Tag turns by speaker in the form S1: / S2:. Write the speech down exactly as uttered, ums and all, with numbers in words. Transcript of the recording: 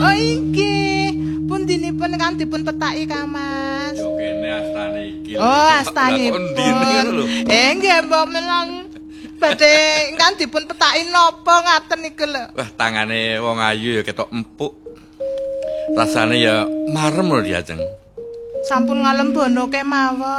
S1: Oh inggih. Pundinipun kan dipun petaki Kang Mas?
S2: Yo kene astane iki.
S1: Oh, astanipun. Eh nggih mbok menawi badhe kan dipun petaki napa ngaten niku lho.
S2: Wah, tangane wong ayu ya ketok empuk. Rasane ya marem lho Diajeng.
S1: Sampun ngalem bono kemawon.